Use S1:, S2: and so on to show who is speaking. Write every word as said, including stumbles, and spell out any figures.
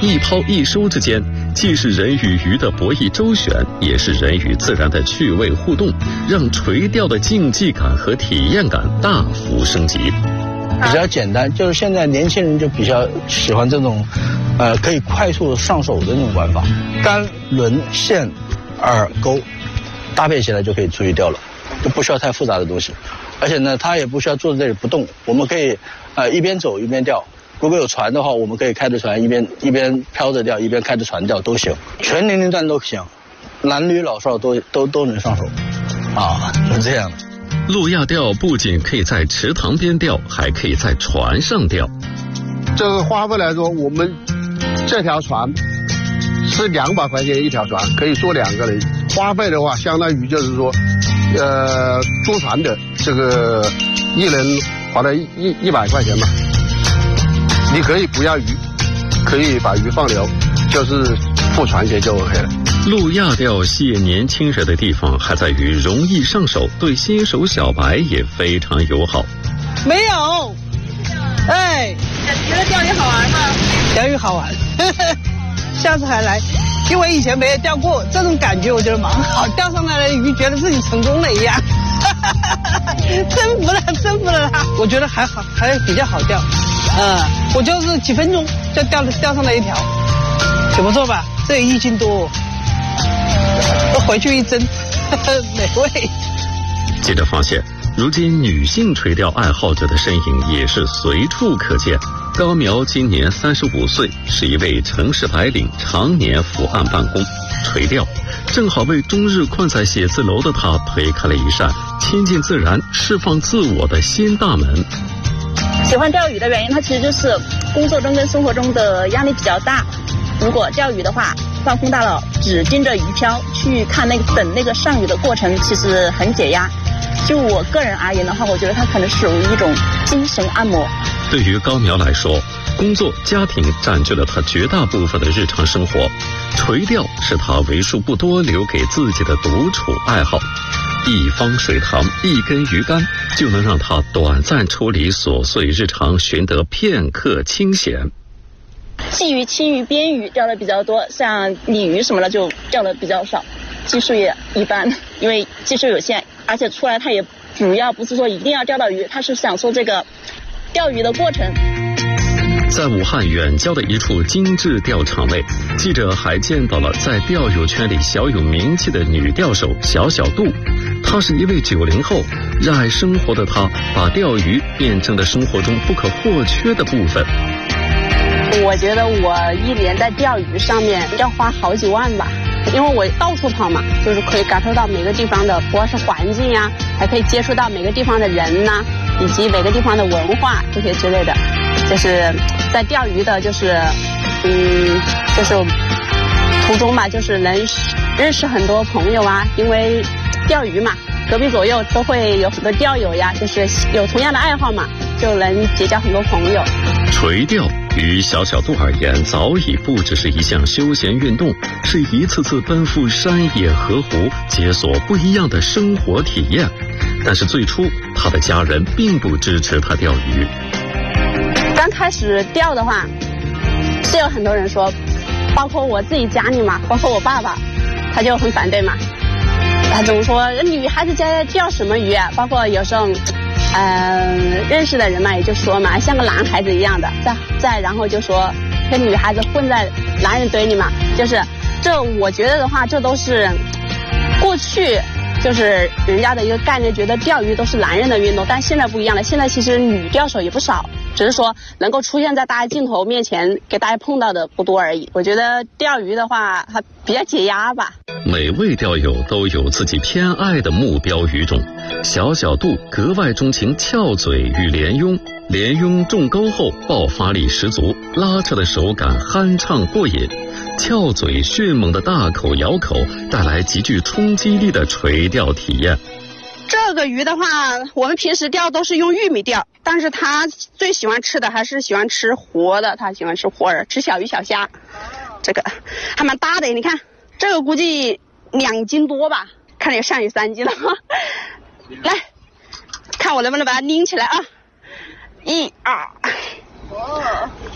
S1: 一抛一收之间，既是人与鱼的博弈周旋，也是人与自然的趣味互动，让垂钓的竞技感和体验感大幅升级。
S2: 比较简单，就是现在年轻人就比较喜欢这种，呃，可以快速上手的那种玩法，杆、轮、线、饵、钩，搭配起来就可以出去钓了，就不需要太复杂的东西。而且呢，它也不需要坐在这里不动，我们可以，呃，一边走一边钓。如果有船的话，我们可以开着船一边一边飘着钓，一边开着船钓都行，全年龄段都行，男女老少都都都能上手，啊，是这样的。
S1: 路亚钓不仅可以在池塘边钓，还可以在船上钓。
S3: 这个花费来说，我们这条船是两百块钱一条船，可以坐两个人。花费的话，相当于就是说，呃，租船的这个一人花了一一一百块钱嘛。你可以不要鱼，可以把鱼放流，就是付船钱就 OK 了。
S1: 路亚钓吸引年轻人的地方还在于容易上手，对新手小白也非常友好。
S4: 没有，哎，
S5: 觉得钓鱼好玩吗？
S4: 钓鱼好玩，呵呵，下次还来。因为以前没有钓过，这种感觉我觉得蛮好，钓上来的鱼觉得自己成功了一样，征服了，征服了它。我觉得还好，还比较好钓，嗯，我就是几分钟就钓了钓上来一条，挺不错吧？这也一斤多，我回去一蒸，呵呵，美味。
S1: 记者发现，如今女性垂钓爱好者的身影也是随处可见。高苗今年三十五岁，是一位城市白领，常年伏案办公，垂钓正好为终日困在写字楼的他推开了一扇亲近自然、释放自我的新大门。
S5: 喜欢钓鱼的原因，它其实就是工作中跟生活中的压力比较大。如果钓鱼的话，放空大脑，只盯着鱼漂去看那个等那个上鱼的过程，其实很解压。就我个人而言的话，我觉得它可能属于一种精神按摩。
S1: 对于高苗来说，工作、家庭占据了他绝大部分的日常生活，垂钓是他为数不多留给自己的独处爱好。一方水塘，一根鱼竿，就能让他短暂处理琐碎日常，寻得片刻清闲。
S5: 鲫鱼、青鱼、边鱼钓的比较多，像鲤鱼什么的就钓的比较少，技术也一般，因为技术有限，而且出来它也主要不是说一定要钓到鱼，它是享受这个钓鱼的过程。
S1: 在武汉远郊的一处精致钓场内，记者还见到了在钓友圈里小有名气的女钓手小小杜。她是一位九零后，热爱生活的她把钓鱼变成了生活中不可或缺的部分。
S6: 我觉得我一年在钓鱼上面要花好几万吧，因为我到处跑嘛，就是可以感受到每个地方的，不管是环境呀、啊，还可以接触到每个地方的人呐、啊，以及每个地方的文化这些之类的。就是在钓鱼的，就是嗯，就是途中吧，就是能认识很多朋友啊，因为钓鱼嘛，隔壁左右都会有很多钓友呀，就是有同样的爱好嘛，就能结交很多朋友。
S1: 垂钓于小小杜而言，早已不只是一项休闲运动，是一次次奔赴山野河湖，解锁不一样的生活体验。但是最初，他的家人并不支持他钓鱼。
S6: 刚开始钓的话，是有很多人说，包括我自己家里嘛，包括我爸爸，他就很反对嘛。他总说女孩子家钓什么鱼啊？包括有时候。嗯、呃，认识的人嘛，也就说嘛，像个男孩子一样的，再再然后就说跟女孩子混在男人堆里嘛，就是这我觉得的话，这都是过去就是人家的一个概念，觉得钓鱼都是男人的运动，但现在不一样了，现在其实女钓手也不少，只是说能够出现在大家镜头面前给大家碰到的不多而已。我觉得钓鱼的话，它比较解压吧。
S1: 每位钓友都有自己偏爱的目标鱼种，小小杜格外钟情翘嘴与连拥，连拥重钩后爆发力十足，拉扯的手感酣畅过瘾，翘嘴迅猛的大口咬口带来极具冲击力的垂钓体验。
S6: 这个鱼的话，我们平时钓都是用玉米钓，但是他最喜欢吃的还是喜欢吃活的，他喜欢吃活饵，吃小鱼小虾。这个还蛮大的，你看这个估计两斤多吧，看着上有三斤了。来，看我能不能把它拎起来啊！一二，